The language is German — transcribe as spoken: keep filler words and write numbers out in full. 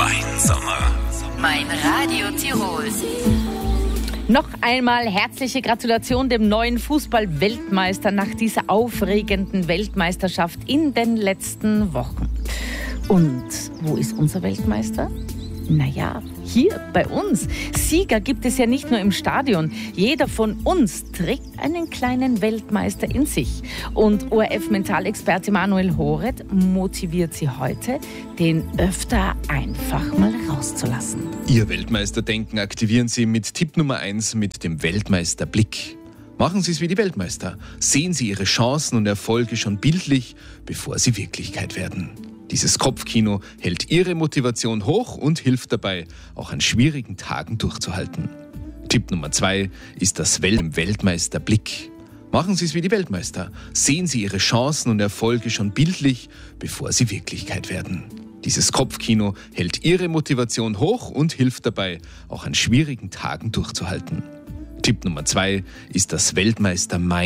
Mein Sommer. Mein Radio Tirol. Noch einmal herzliche Gratulation dem neuen Fußball-Weltmeister nach dieser aufregenden Weltmeisterschaft in den letzten Wochen. Und wo ist unser Weltmeister? Naja, hier bei uns. Sieger gibt es ja nicht nur im Stadion. Jeder von uns trägt einen kleinen Weltmeister in sich. Und O R F-Mentalexperte Manuel Horet motiviert Sie heute, den öfter einfach mal rauszulassen. Ihr Weltmeisterdenken aktivieren Sie mit Tipp Nummer eins mit dem Weltmeisterblick. Machen Sie es wie die Weltmeister. Sehen Sie Ihre Chancen und Erfolge schon bildlich, bevor sie Wirklichkeit werden. Dieses Kopfkino hält Ihre Motivation hoch und hilft dabei, auch an schwierigen Tagen durchzuhalten. Tipp Nummer zwei ist das Wel- Weltmeisterblick. Machen Sie es wie die Weltmeister. Sehen Sie Ihre Chancen und Erfolge schon bildlich, bevor sie Wirklichkeit werden. Dieses Kopfkino hält Ihre Motivation hoch und hilft dabei, auch an schwierigen Tagen durchzuhalten. Tipp Nummer zwei ist das Weltmeister-Mind.